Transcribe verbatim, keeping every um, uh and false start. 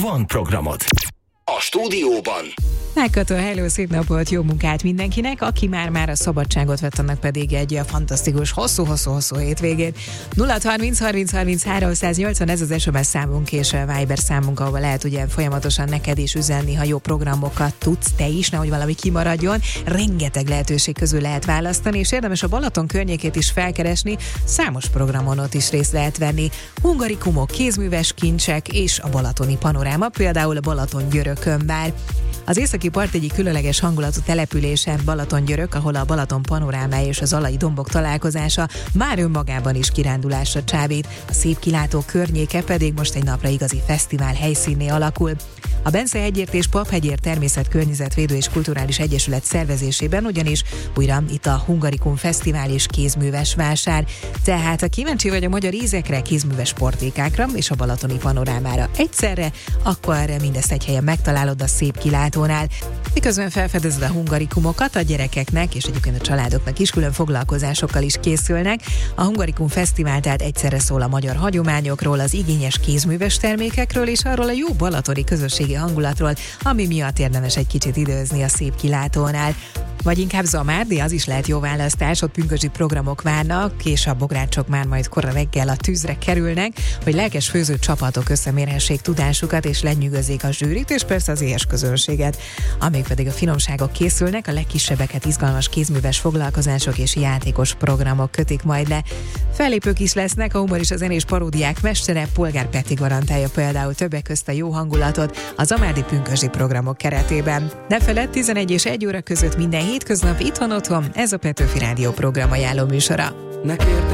van programod. A stúdióban Megkötő, hello, szép napot, jó munkát mindenkinek, aki már-már a szabadságot vett, annak pedig egy fantasztikus, hosszú-hosszú-hosszú hétvégét. nulla harminc harminc harminc háromszáznyolcvan, ez az es em es számunk és Viber számunk, ahol lehet ugye folyamatosan neked is üzenni, ha jó programokat tudsz te is, nehogy valami kimaradjon. Rengeteg lehetőség közül lehet választani, és érdemes a Balaton környékét is felkeresni, számos programon ott is részt lehet venni. Hungarikumok, kézműves kincsek és a balatoni panoráma, például a Balaton-Györökön-bár. Az északi part egyik különleges hangulatú települése Balaton-Györök, ahol a Balaton panorámája és az alai dombok találkozása már önmagában is kirándulásra csábít, a szép kilátó környéke pedig most egy napra igazi fesztivál helyszínné alakul. A Bence-hegyért és Paphegyért Természetkörnyezetvédő és Kulturális Egyesület szervezésében ugyanis újra itt a Hungarikum Fesztivál és kézműves vásár. Tehát ha kíváncsi vagy a magyar ízekre, kézműves sportékákra és a balatoni panorámára egyszerre, akkor mindezt egy helyen megtalálod a szép kilátónál. Miközben felfedezed a hungarikumokat, a gyerekeknek és egyébként a családoknak is külön foglalkozásokkal is készülnek. A Hungarikum Fesztivál tehát egyszerre szól a magyar hagyományokról, az igényes kézműves termékekről és arról a jó balatoni közösségi hangulatról, ami miatt érdemes egy kicsit időzni a szép kilátónál. Vagy inkább Zamárdi, az is lehet jó választás, ott pünkösdi programok várnak, és a bográcsok már majd kora reggel a tűzre kerülnek, hogy lelkes főző csapatok összemérhessék tudásukat, és lenyűgözzék a zsűrit, és persze az éhes közönséget. Amíg pedig a finomságok készülnek, a legkisebbeket izgalmas kézműves foglalkozások és játékos programok kötik majd le. Fellépők is lesznek, a humor és a zenés paródiák mestere, Polgár Peti garantálja például többek közt a jó hangulatot a zamárdi pünkösdi programok keretében. Ne feledd, tizenegy és egy óra között minden hétköznap itthon-otthon, ez a Petőfi Rádió program ajánló műsora.